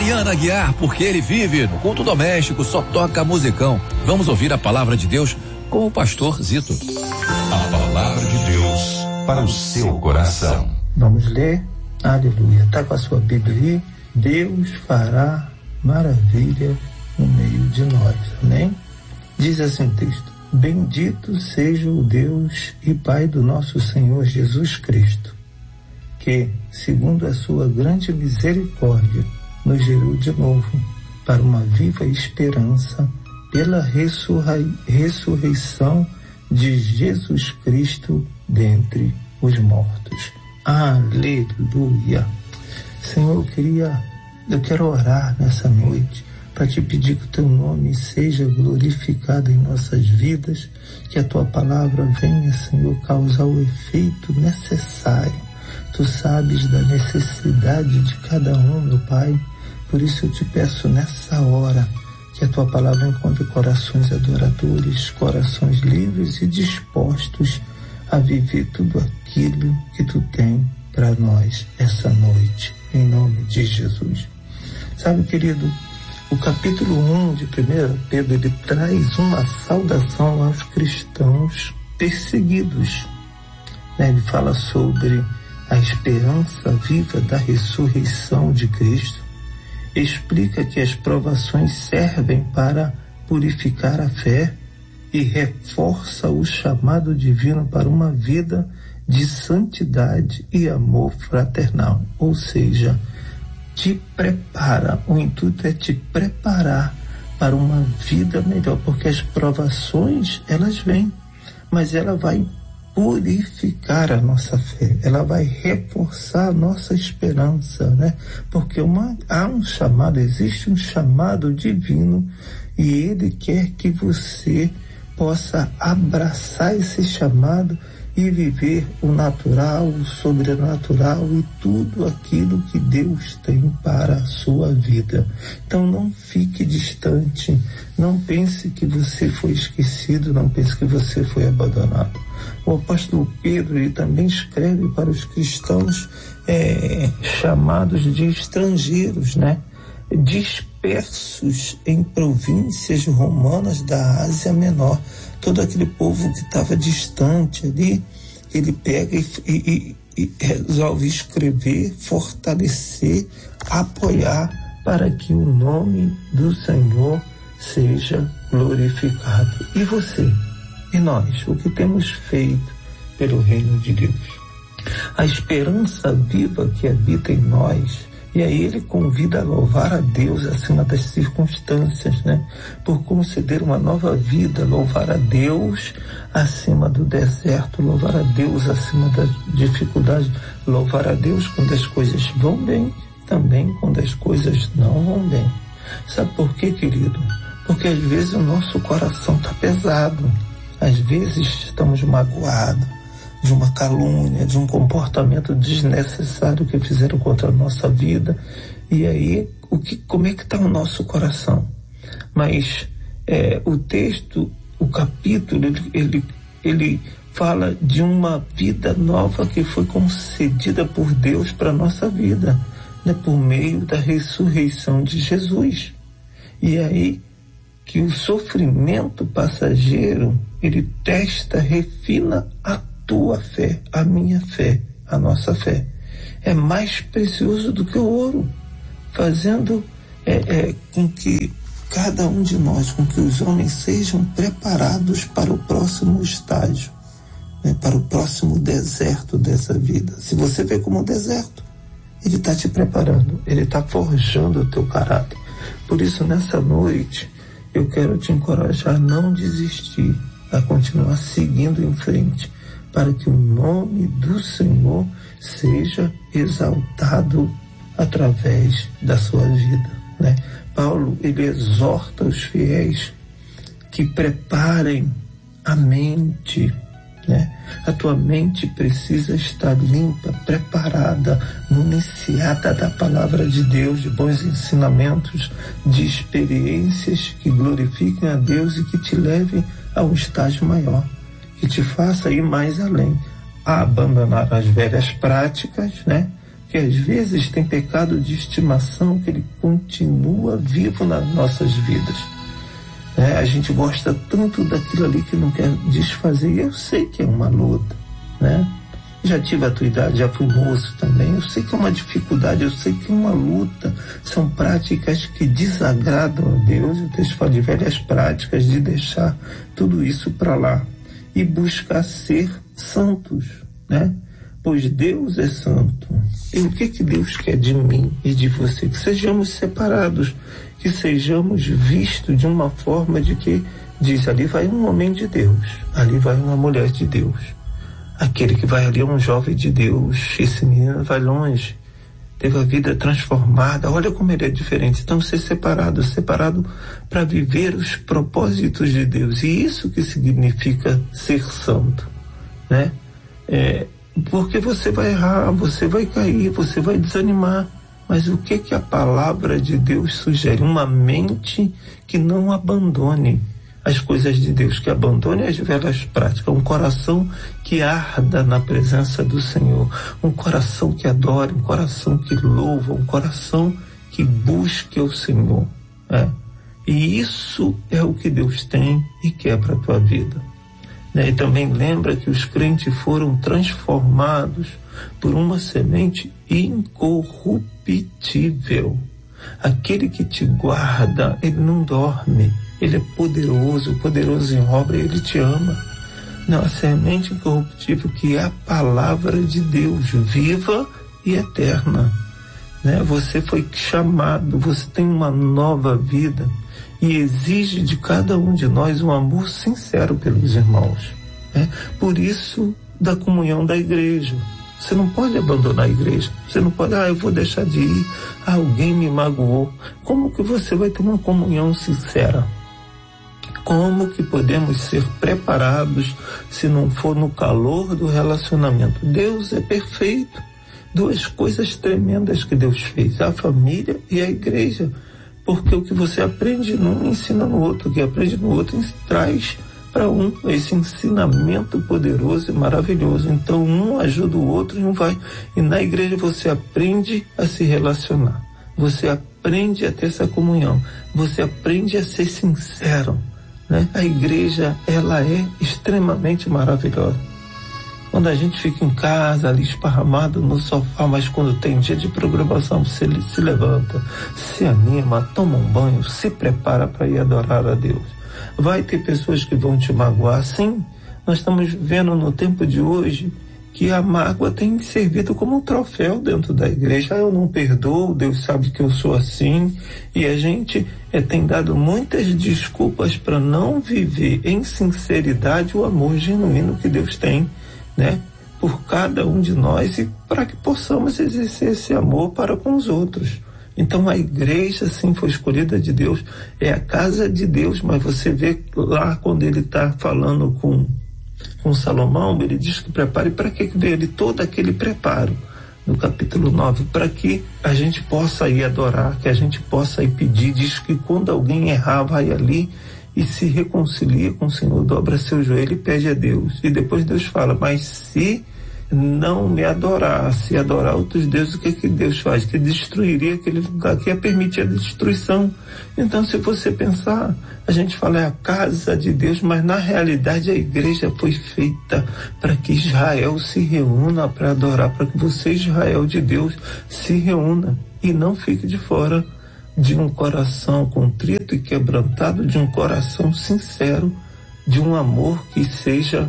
Mariana Aguiar, porque ele vive no culto doméstico, só toca musicão. Vamos ouvir a palavra de Deus com o pastor Zito. A palavra de Deus para o seu coração. Vamos ler? Aleluia. Tá com a sua Bíblia aí? Deus fará maravilha no meio de nós. Amém? Diz assim o texto: bendito seja o Deus e Pai do nosso Senhor Jesus Cristo, que, segundo a sua grande misericórdia, nos gerou de novo para uma viva esperança pela ressurreição de Jesus Cristo dentre os mortos. Aleluia. Senhor, eu quero orar nessa noite para te pedir que o teu nome seja glorificado em nossas vidas, que a tua palavra venha, Senhor, causar o efeito necessário. Tu sabes da necessidade de cada um, meu Pai. Por isso eu te peço nessa hora que a tua palavra encontre corações adoradores, corações livres e dispostos a viver tudo aquilo que tu tem para nós essa noite, em nome de Jesus. Sabe, querido, o capítulo 1 de 1 Pedro, ele traz uma saudação aos cristãos perseguidos. Ele fala sobre a esperança viva da ressurreição de Cristo, explica que as provações servem para purificar a fé e reforça o chamado divino para uma vida de santidade e amor fraternal. Ou seja, te prepara, o intuito é te preparar para uma vida melhor, porque as provações, elas vêm, mas ela vai purificar a nossa fé, ela vai reforçar a nossa esperança, né? Porque há um chamado, existe um chamado divino e ele quer que você possa abraçar esse chamado e viver o natural, o sobrenatural e tudo aquilo que Deus tem para a sua vida. Então não fique distante, não pense que você foi esquecido, não pense que você foi abandonado. O apóstolo Pedro, ele também escreve para os cristãos chamados de estrangeiros, né? Dispersos em províncias romanas da Ásia Menor. Todo aquele povo que estava distante ali, ele pega e resolve escrever, fortalecer, apoiar para que o nome do Senhor seja glorificado. E você? E nós? O que temos feito pelo reino de Deus? A esperança viva que habita em nós. E aí ele convida a louvar a Deus acima das circunstâncias, né? Por conceder uma nova vida, louvar a Deus acima do deserto, louvar a Deus acima das dificuldades, louvar a Deus quando as coisas vão bem, também quando as coisas não vão bem. Sabe por quê, querido? Porque às vezes o nosso coração está pesado, às vezes estamos magoados de uma calúnia, de um comportamento desnecessário que fizeram contra a nossa vida. E aí, como é que está o nosso coração? Mas o texto, o capítulo, ele fala de uma vida nova que foi concedida por Deus para a nossa vida, né, por meio da ressurreição de Jesus. E aí, que o sofrimento passageiro, ele testa, refina a tua fé, a minha fé, a nossa fé. É mais precioso do que o ouro, fazendo com que cada um de nós, com que os homens sejam preparados para o próximo estágio, né, para o próximo deserto dessa vida. Se você vê como um deserto, ele está te preparando, ele está forjando o teu caráter. Por isso, nessa noite, eu quero te encorajar a não desistir, a continuar seguindo em frente, para que o nome do Senhor seja exaltado através da sua vida, né? Paulo, ele exorta os fiéis que preparem a mente, né? A tua mente precisa estar limpa, preparada, municiada da palavra de Deus, de bons ensinamentos, de experiências que glorifiquem a Deus e que te levem a um estágio maior, que te faça ir mais além, a abandonar as velhas práticas, né? porque às vezes tem pecado de estimação que ele continua vivo nas nossas vidas. A gente gosta tanto daquilo ali que não quer desfazer. E eu sei que é uma luta, né? Já tive a tua idade, já fui moço também. Eu sei que é uma dificuldade, eu sei que é uma luta. São práticas que desagradam a Deus. O texto fala de velhas práticas, de deixar tudo isso para lá e buscar ser santos, né? Pois Deus é santo. E o que Deus quer de mim e de você? Que sejamos separados, que sejamos vistos de uma forma de que diz, ali vai um homem de Deus, ali vai uma mulher de Deus. Aquele que vai ali é um jovem de Deus, esse menino vai longe, teve a vida transformada, olha como ele é diferente. Então ser separado para viver os propósitos de Deus. E isso que significa ser santo, né? Porque você vai errar, você vai cair, você vai desanimar. Mas o que a palavra de Deus sugere? Uma mente que não abandone as coisas de Deus, que abandone as velhas práticas, um coração que arda na presença do Senhor, um coração que adore, um coração que louva, um coração que busque o Senhor. E isso é o que Deus tem e quer para a tua vida. E também lembra que os crentes foram transformados por uma semente incorruptível. Aquele que te guarda, ele não dorme, ele é poderoso em obra, ele te ama. Não, a semente incorruptível que é a palavra de Deus, viva e eterna. Você foi chamado, você tem uma nova vida e exige de cada um de nós um amor sincero pelos irmãos. Por isso, da comunhão da igreja. Você não pode abandonar a igreja. Você não pode, eu vou deixar de ir, alguém me magoou. Como que você vai ter uma comunhão sincera? Como que podemos ser preparados se não for no calor do relacionamento? Deus é perfeito. Duas coisas tremendas que Deus fez, a família e a igreja. Porque o que você aprende num ensina no outro, o que aprende no outro traz para um esse ensinamento poderoso e maravilhoso. Então um ajuda o outro e um vai. E na igreja você aprende a se relacionar, você aprende a ter essa comunhão, você aprende a ser sincero, né? A igreja, ela é extremamente maravilhosa. Quando a gente fica em casa, ali esparramado no sofá, mas quando tem dia de programação, você se levanta, se anima, toma um banho, se prepara para ir adorar a Deus. Vai ter pessoas que vão te magoar, sim. Nós estamos vendo no tempo de hoje que a mágoa tem servido como um troféu dentro da igreja. Eu não perdoo, Deus sabe que eu sou assim. E a gente tem dado muitas desculpas para não viver em sinceridade o amor genuíno que Deus tem, né, por cada um de nós, e para que possamos exercer esse amor para com os outros. Então a igreja, sim, foi escolhida de Deus, é a casa de Deus. Mas você vê lá quando ele está falando com Salomão, ele diz que prepare. Para que ele todo aquele preparo no capítulo 9? Para que a gente possa ir adorar, que a gente possa ir pedir. Diz que quando alguém errar, vai ali e se reconcilia com o Senhor, dobra seu joelho e pede a Deus. E depois Deus fala, mas se não me adorar, se adorar outros deuses, o que Deus faz? Que destruiria aquele lugar, que ia permitir a destruição. Então, se você pensar, a gente fala é a casa de Deus, mas na realidade a igreja foi feita para que Israel se reúna para adorar, para que você, Israel de Deus, se reúna e não fique de fora de um coração contrito e quebrantado, de um coração sincero, de um amor que seja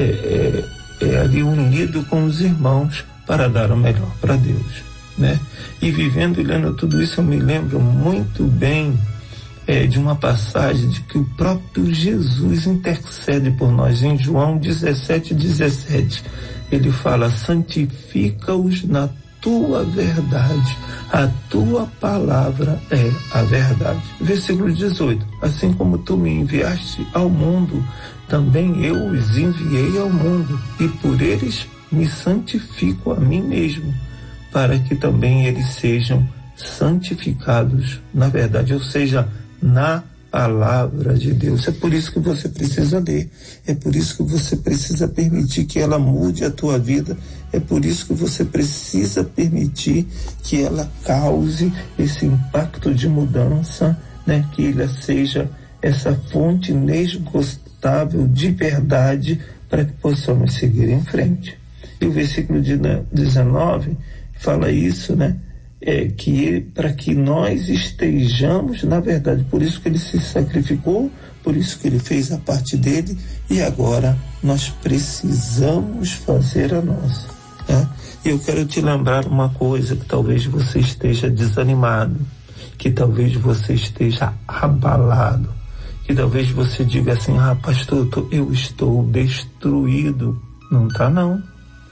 ali unido com os irmãos para dar o melhor para Deus, né? E vivendo e lendo tudo isso, eu me lembro muito bem de uma passagem de que o próprio Jesus intercede por nós. Em João 17:17, ele fala, santifica-os na tua verdade, a tua palavra é a verdade. Versículo 18, assim como tu me enviaste ao mundo, também eu os enviei ao mundo, e por eles me santifico a mim mesmo, para que também eles sejam santificados na verdade, ou seja, na palavra de Deus. É por isso que você precisa ler, é por isso que você precisa permitir que ela mude a tua vida, é por isso que você precisa permitir que ela cause esse impacto de mudança, né? Que ela seja essa fonte inesgotável de verdade para que possamos seguir em frente. E o versículo 19 fala isso, né? Que para que nós estejamos na verdade, por isso que ele se sacrificou, por isso que ele fez a parte dele, e agora nós precisamos fazer a nossa. Tá? E eu quero te lembrar uma coisa, que talvez você esteja desanimado, que talvez você esteja abalado, que talvez você diga assim: pastor, eu estou destruído. Não está, não.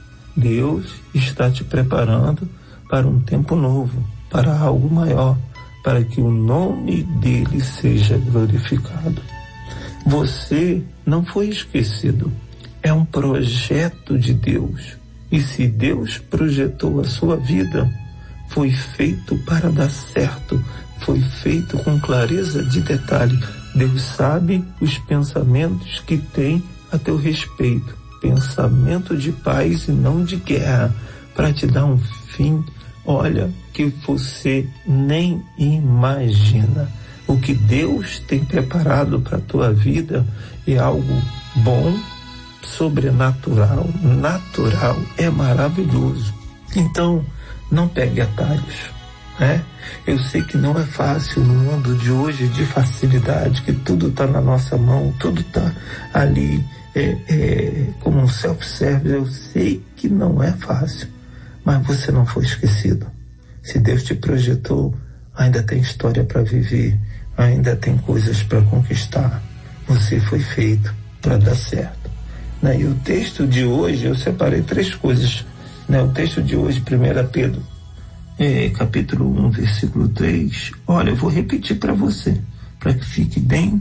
Deus está te preparando para um tempo novo, para algo maior, para que o nome dele seja glorificado. Você não foi esquecido. É um projeto de Deus. E se Deus projetou a sua vida, foi feito para dar certo, foi feito com clareza de detalhe. Deus sabe os pensamentos que tem a teu respeito, pensamento de paz e não de guerra, para te dar um fim, olha, que você nem imagina. O que Deus tem preparado para a tua vida é algo bom, sobrenatural, natural, é maravilhoso. Então, não pegue atalhos, né? Eu sei que não é fácil no mundo de hoje, de facilidade, que tudo está na nossa mão, tudo está ali como um self-service. Eu sei que não é fácil, mas você não foi esquecido. Se Deus te projetou, ainda tem história para viver, ainda tem coisas para conquistar. Você foi feito para dar certo. Né? E o texto de hoje, eu separei 3 coisas. Né? O texto de hoje, 1 Pedro, capítulo 1, versículo 3. Olha, eu vou repetir para você, para que fique bem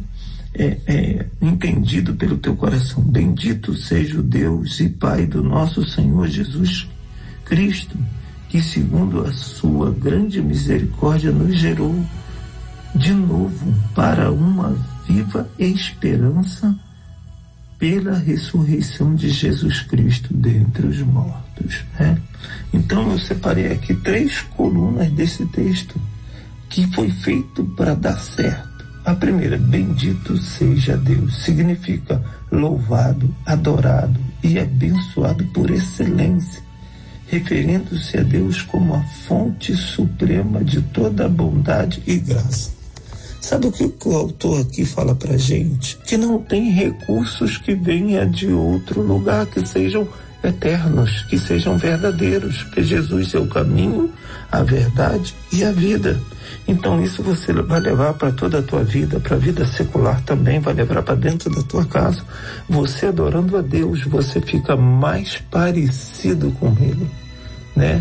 entendido pelo teu coração. Bendito seja o Deus e Pai do nosso Senhor Jesus Cristo, que segundo a sua grande misericórdia nos gerou de novo para uma viva esperança pela ressurreição de Jesus Cristo dentre os mortos. Né? Então eu separei aqui 3 colunas desse texto que foi feito para dar certo. A primeira, bendito seja Deus, significa louvado, adorado e abençoado por excelência, referindo-se a Deus como a fonte suprema de toda a bondade e graça. Sabe o que o autor aqui fala pra gente? Que não tem recursos que venham de outro lugar, que sejam eternos, que sejam verdadeiros, porque Jesus é o caminho, a verdade e a vida. Então isso você vai levar para toda a tua vida, para a vida secular também, vai levar para dentro da tua casa. Você adorando a Deus, você fica mais parecido com Ele, né?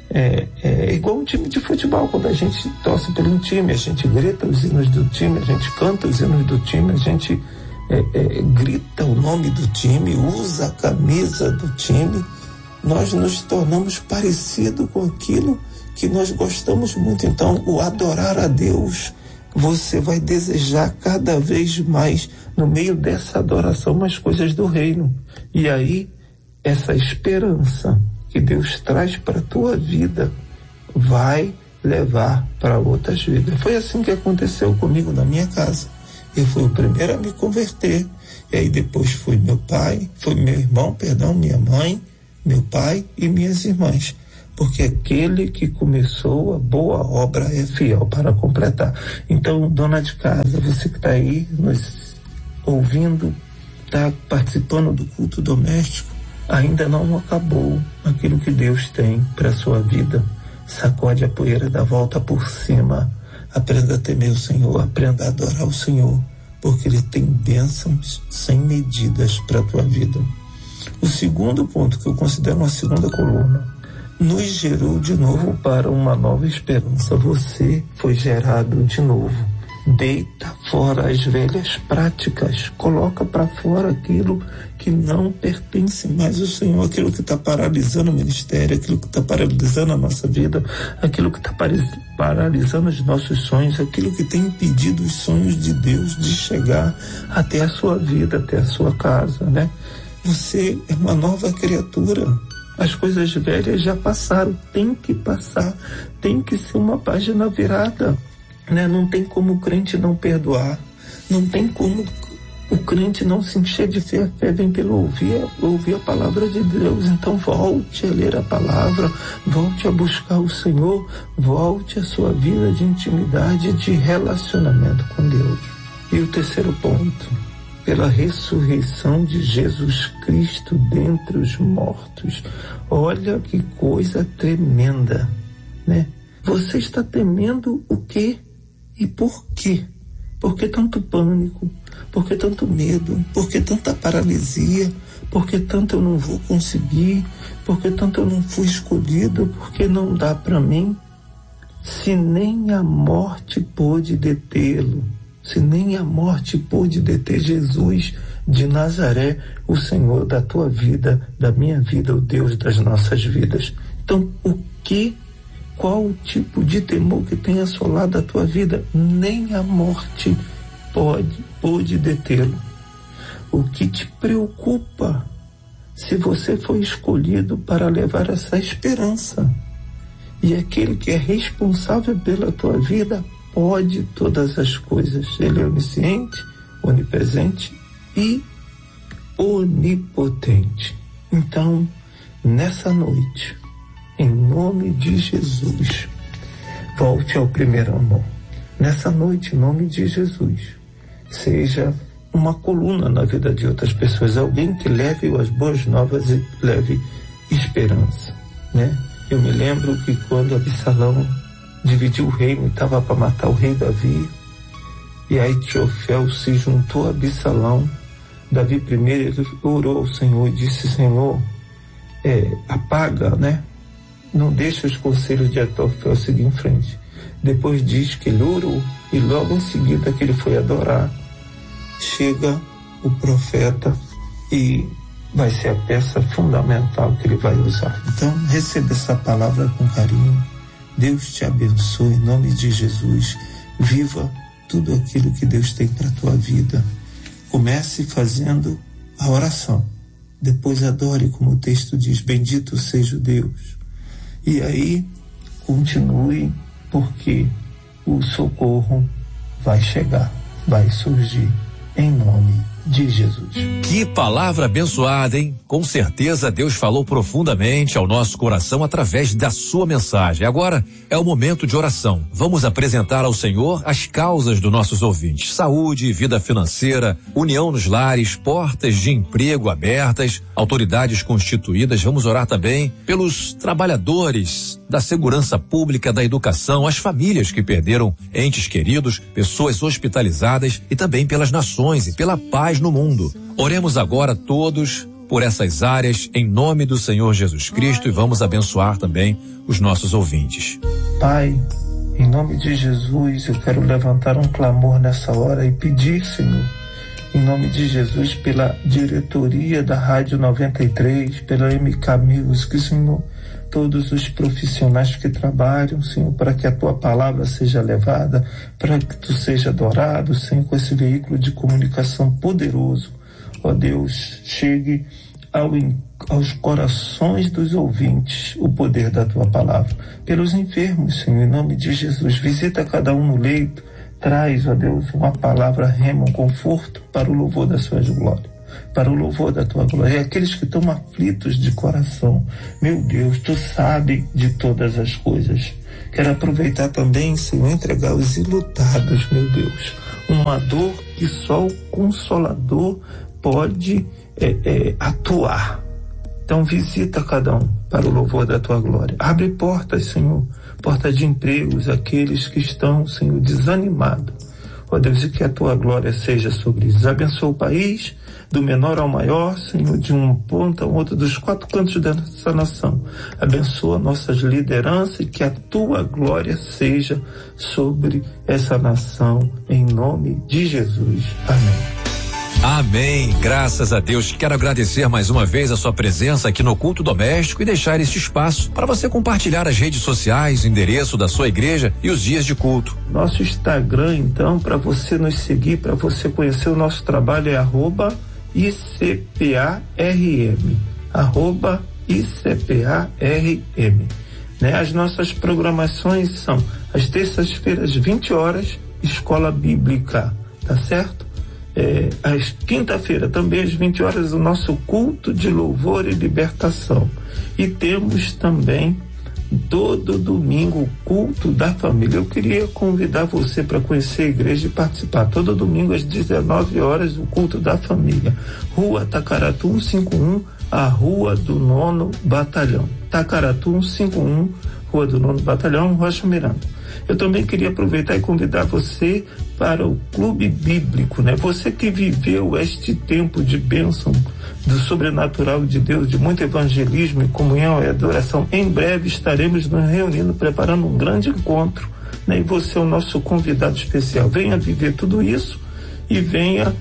É igual um time de futebol, quando a gente torce por um time, a gente grita os hinos do time, a gente canta os hinos do time, a gente grita o nome do time, usa a camisa do time, nós nos tornamos parecidos com aquilo que nós gostamos muito. Então, o adorar a Deus, você vai desejar cada vez mais, no meio dessa adoração, mais coisas do reino. E aí, essa esperança que Deus traz para a tua vida vai levar para outras vidas. Foi assim que aconteceu comigo na minha casa. Eu fui o primeiro a me converter, e aí depois foi meu pai, foi meu irmão, minha mãe, meu pai e minhas irmãs, porque aquele que começou a boa obra é fiel para completar. Então, dona de casa, você que está aí nos ouvindo, está participando do culto doméstico, ainda não acabou aquilo que Deus tem para a sua vida. Sacode a poeira, dá volta por cima. Aprenda a temer o Senhor, aprenda a adorar o Senhor, porque Ele tem bênçãos sem medidas para a tua vida. O segundo ponto, que eu considero uma segunda coluna, nos gerou de novo para uma nova esperança. Você foi gerado de novo. Deita fora as velhas práticas, coloca para fora aquilo que não pertence mais ao Senhor, aquilo que está paralisando o ministério, aquilo que está paralisando a nossa vida, aquilo que está paralisando os nossos sonhos, aquilo que tem impedido os sonhos de Deus de chegar até a sua vida, até a sua casa, né? Você é uma nova criatura. As coisas velhas já passaram, tem que passar, tem que ser uma página virada, né? Não tem como o crente não perdoar, não tem como o crente não se encher de fé. A fé vem pelo ouvir a palavra de Deus. Então volte a ler a palavra, volte a buscar o Senhor, volte a sua vida de intimidade, de relacionamento com Deus. E o terceiro ponto, pela ressurreição de Jesus Cristo dentre os mortos. Olha que coisa tremenda, né? Você está temendo o quê? E por quê? Por que tanto pânico? Por que tanto medo? Por que tanta paralisia? Por que tanto eu não vou conseguir? Por que tanto eu não fui escolhido? Por que não dá para mim? Se nem a morte pôde detê-lo, se nem a morte pôde deter Jesus de Nazaré, o Senhor da tua vida, da minha vida, o Deus das nossas vidas. Então, qual o tipo de temor que tem assolado a tua vida? Nem a morte pôde detê-lo. O que te preocupa se você foi escolhido para levar essa esperança? E aquele que é responsável pela tua vida pode todas as coisas. Ele é onisciente, onipresente e onipotente. Então, nessa noite, em nome de Jesus, volte ao primeiro amor. Nessa noite, em nome de Jesus, seja uma coluna na vida de outras pessoas, alguém que leve as boas novas e leve esperança, né? Eu me lembro que quando Absalão dividiu o reino e estava para matar o rei Davi, e aí Aitofel se juntou a Absalão. Davi primeiro orou ao Senhor e disse: Senhor, apaga, né? Não deixa os conselhos de Aitofel seguir em frente. Depois diz que ele orou e logo em seguida que ele foi adorar, chega o profeta e vai ser a peça fundamental que ele vai usar. Então receba essa palavra com carinho. Deus te abençoe em nome de Jesus. Viva tudo aquilo que Deus tem para a tua vida. Comece fazendo a oração. Depois adore, como o texto diz, bendito seja o Deus. E aí continue, porque o socorro vai chegar, vai surgir em nome de Jesus. Que palavra abençoada, hein? Com certeza Deus falou profundamente ao nosso coração através da sua mensagem. Agora é o momento de oração. Vamos apresentar ao Senhor as causas dos nossos ouvintes: saúde, vida financeira, união nos lares, portas de emprego abertas, autoridades constituídas. Vamos orar também pelos trabalhadores da segurança pública, da educação, as famílias que perderam entes queridos, pessoas hospitalizadas e também pelas nações e pela paz no mundo. Oremos agora todos por essas áreas em nome do Senhor Jesus Cristo e vamos abençoar também os nossos ouvintes. Pai, em nome de Jesus, eu quero levantar um clamor nessa hora e pedir, Senhor, em nome de Jesus, pela diretoria da Rádio 93, pela MK Music, Senhor, todos os profissionais que trabalham, Senhor, para que a tua palavra seja levada, para que tu seja adorado, Senhor, com esse veículo de comunicação poderoso. Ó Deus, chegue aos corações dos ouvintes o poder da tua palavra. Pelos enfermos, Senhor, em nome de Jesus, visita cada um no leito, traz, ó Deus, uma palavra rema, um conforto para o louvor das suas glórias, para o louvor da tua glória. E aqueles que estão aflitos de coração, meu Deus, tu sabe de todas as coisas. Quero aproveitar também, Senhor, entregar os ilutados, meu Deus, uma dor que só o Consolador pode atuar. Então visita cada um para o louvor da tua glória. Abre portas, Senhor, portas de empregos, aqueles que estão, Senhor, desanimados. ó Deus, e que a tua glória seja sobre eles. Abençoa o país, do menor ao maior, Senhor, de um ponto ao outro, dos 4 cantos dessa nação. Abençoa nossas lideranças e que a tua glória seja sobre essa nação, em nome de Jesus. Amém. Amém, graças a Deus. Quero agradecer mais uma vez a sua presença aqui no Culto Doméstico e deixar este espaço para você compartilhar as redes sociais, o endereço da sua igreja e os dias de culto. Nosso Instagram, então, para você nos seguir, para você conhecer o nosso trabalho, é @ICPARM, @ICPARM. Né? As nossas programações são às terças-feiras, 20 horas, Escola Bíblica, tá certo? Às quinta-feira, também às 20 horas, o nosso culto de louvor e libertação. E temos também todo domingo o culto da família. Eu queria convidar você para conhecer a igreja e participar. Todo domingo às 19 horas, o culto da família. Rua Tacaratu 151, a Rua do 9º Batalhão. Tacaratu 151, Rua do 9º Batalhão, Rocha Miranda. Eu também queria aproveitar e convidar você para o Clube Bíblico, né? Você que viveu este tempo de bênção do sobrenatural de Deus, de muito evangelismo e comunhão e adoração. Em breve estaremos nos reunindo, preparando um grande encontro, né? E você é o nosso convidado especial. Venha viver tudo isso e venha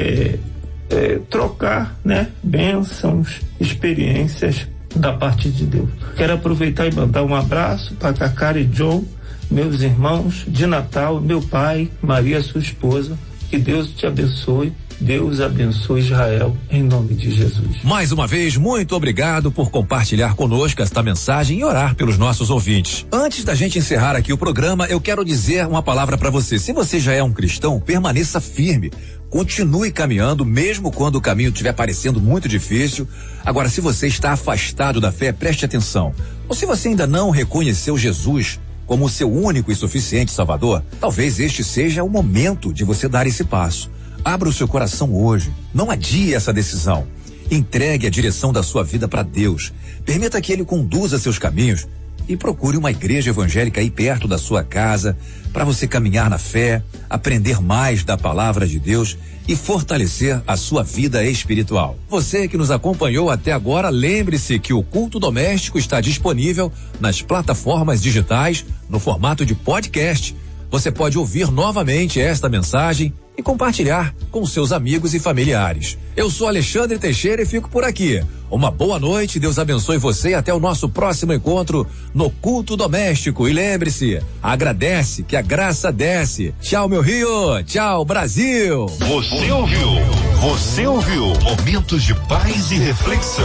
trocar, né? Bênçãos, experiências da parte de Deus. Quero aproveitar e mandar um abraço para Cacá e John, meus irmãos de Natal, meu pai, Maria, sua esposa. Que Deus te abençoe. Deus abençoe Israel, em nome de Jesus. Mais uma vez, muito obrigado por compartilhar conosco esta mensagem e orar pelos nossos ouvintes. Antes da gente encerrar aqui o programa, eu quero dizer uma palavra para você. Se você já é um cristão, permaneça firme. Continue caminhando, mesmo quando o caminho estiver parecendo muito difícil. Agora, se você está afastado da fé, preste atenção. Ou se você ainda não reconheceu Jesus como o seu único e suficiente Salvador, talvez este seja o momento de você dar esse passo. Abra o seu coração hoje. Não adie essa decisão. Entregue a direção da sua vida para Deus. Permita que Ele conduza seus caminhos e procure uma igreja evangélica aí perto da sua casa para você caminhar na fé, aprender mais da palavra de Deus e fortalecer a sua vida espiritual. Você que nos acompanhou até agora, lembre-se que o Culto Doméstico está disponível nas plataformas digitais no formato de podcast. Você pode ouvir novamente esta mensagem e compartilhar com seus amigos e familiares. Eu sou Alexandre Teixeira e fico por aqui. Uma boa noite, Deus abençoe você e até o nosso próximo encontro no Culto Doméstico. E lembre-se, agradece que a graça desce. Tchau, meu Rio. Tchau, Brasil. Você ouviu Momentos de Paz e Reflexão.